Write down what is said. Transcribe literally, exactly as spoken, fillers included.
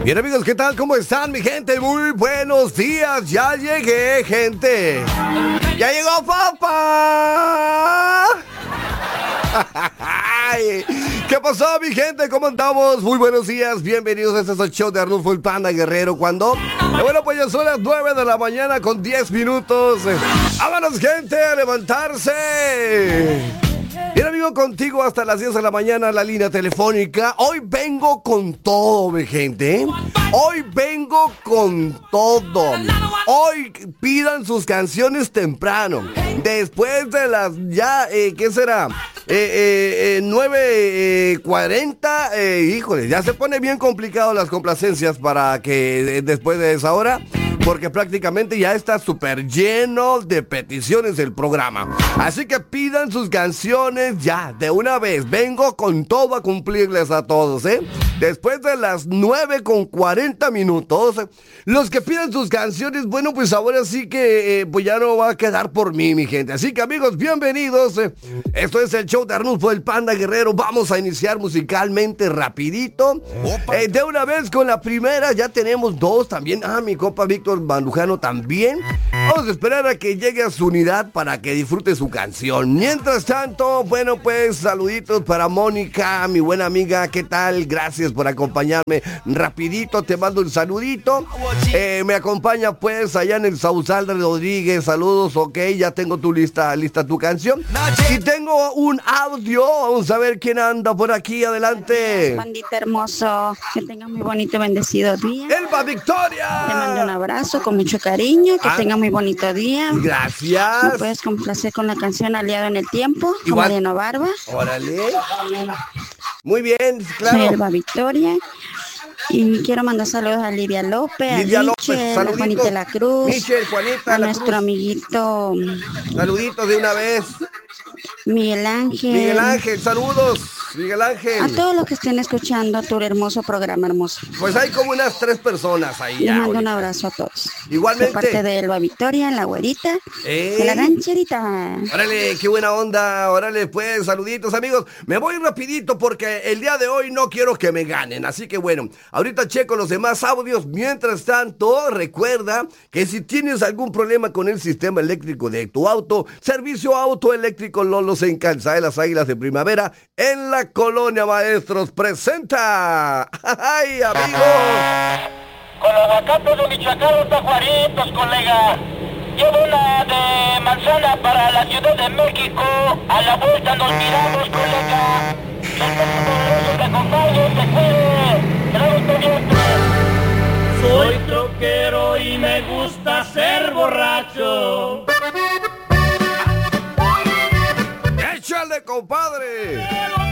Bien, amigos, ¿qué tal? ¿Cómo están, mi gente? Muy buenos días. Ya llegué, gente. ¡Ya llegó papá! ¿Qué pasó, mi gente? ¿Cómo andamos? Muy buenos días. Bienvenidos a este show de Arnulfo el Panda Guerrero. ¿Cuándo? Eh, bueno, pues ya son las nueve de la mañana con diez minutos. ¡Vámonos, gente, a levantarse! Bien, amigo, contigo hasta las diez de la mañana, la línea telefónica. Hoy vengo con todo, mi gente. Hoy vengo con todo. Hoy pidan sus canciones temprano. Después de las ya, eh, ¿qué será? Eh, eh, eh, nueve cuarenta, eh, híjole, ya se pone bien complicado las complacencias para que eh, después de esa hora, porque prácticamente ya está súper lleno de peticiones el programa. Así que pidan sus canciones ya, de una vez. Vengo con todo a cumplirles a todos, ¿eh? Después de las nueve con cuarenta minutos, los que pidan sus canciones, bueno, pues ahora sí que eh, pues ya no va a quedar por mí, mi gente. Así que, amigos, bienvenidos. Esto es el show de Arnulfo el Panda Guerrero. Vamos a iniciar musicalmente rapidito. Eh, de una vez con la primera, ya tenemos dos también. Ah, mi compa Víctor Mandujano también. Vamos a esperar a que llegue a su unidad para que disfrute su canción. Mientras tanto, bueno, pues saluditos para Mónica, mi buena amiga. ¿Qué tal? Gracias por acompañarme. Rapidito te mando un saludito. Eh, me acompaña pues allá en el Sausal de Rodríguez. Saludos, ok, ya tengo tu lista, lista tu canción. Y tengo un audio. Vamos a ver quién anda por aquí. Adelante. Pandita hermoso, que tenga muy bonito y bendecido día. Elba Victoria. Te mando un abrazo con mucho cariño. Que ah, tenga muy bonito día. Gracias. Me puedes complacer con la canción Aliado en el Tiempo. Con Mariano Barba. Órale. Muy bien, claro. Soy Elba Victoria. Y quiero mandar saludos a Lidia López, Lidia a López, Michel, a Juanita de la Cruz, Michel, Juanita, a nuestro Cruz. Amiguito. Saluditos de una vez. Miguel Ángel. Miguel Ángel, saludos. Miguel Ángel. A todos los que estén escuchando tu hermoso programa, hermoso. Pues hay como unas tres personas ahí. Les mando un abrazo a todos. Igualmente. De parte de Elba Victoria, la güerita, eh. de la rancherita. Órale, qué buena onda. Órale, pues, saluditos, amigos. Me voy rapidito porque el día de hoy no quiero que me ganen. Así que bueno, ahorita checo los demás audios. Mientras tanto, recuerda que si tienes algún problema con el sistema eléctrico de tu auto, Servicio Autoeléctrico Lolos en Calzada de las Águilas de Primavera, en la Colonia Maestros, presenta. ¡Ay, amigos! Con aguacates de Michoacán, los tajuaritos, colega. Llevo una de manzana para la Ciudad de México. A la vuelta nos miramos, colega. Los te acompañen, te cuide. Trae pendiente. Soy troquero y me gusta ser borracho. ¡Échale, compadre! Pero